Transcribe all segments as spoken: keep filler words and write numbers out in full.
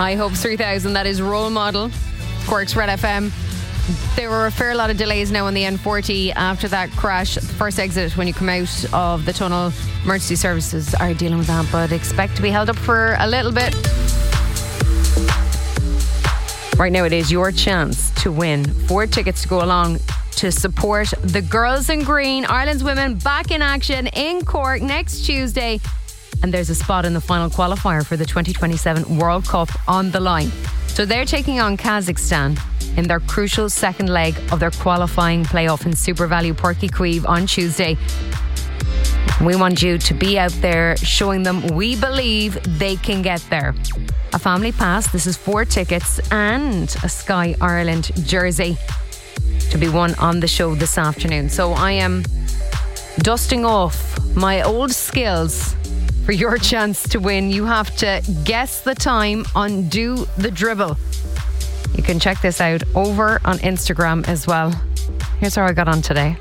High Hopes three thousand, that is Role Model. Cork's Red F M. There were a fair lot of delays now on the N forty after that crash. The first exit when you come out of the tunnel. Emergency services are dealing with that, but expect to be held up for a little bit. Right now it is your chance to win four tickets to go along to support the Girls in Green, Ireland's women back in action in Cork next Tuesday. And there's a spot in the final qualifier for the twenty twenty-seven World Cup on the line. So they're taking on Kazakhstan in their crucial second leg of their qualifying playoff in Super Value Páirc Uí Chaoimh on Tuesday. We want you to be out there showing them we believe they can get there. A family pass, this is four tickets, and a Sky Ireland jersey to be won on the show this afternoon. So I am dusting off my old skills for your chance to win. You have to guess the time on Do the Dribble. You can check this out over on Instagram as well. Here's how I got on today.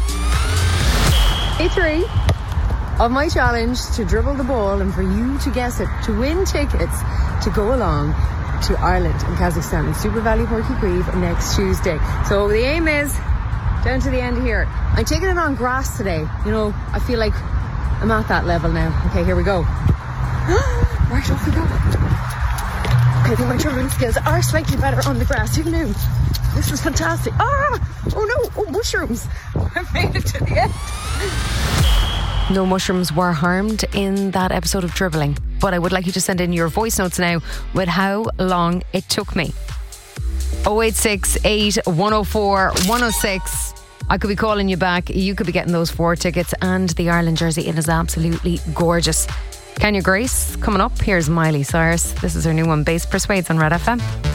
Day three of my challenge to dribble the ball and for you to guess it, to win tickets to go along to Ireland and Kazakhstan in Super Value Páirc Uí Chaoimh next Tuesday. So the aim is down to the end here. I'm taking it on grass today. You know, I feel like I'm at that level now. Okay, here we go. Right, off we go. Okay, I think my dribbling skills are slightly better on the grass. You know, this is fantastic. Ah! Oh no! Oh, mushrooms! I made it to the end. No mushrooms were harmed in that episode of dribbling, but I would like you to send in your voice notes now with how long it took me. oh eight six eight, one oh four, one oh six. I could be calling you back. You could be getting those four tickets and the Ireland jersey. It is absolutely gorgeous. Kenya Grace coming up. Here's Miley Cyrus. This is her new one, Bass Persuades on Red F M.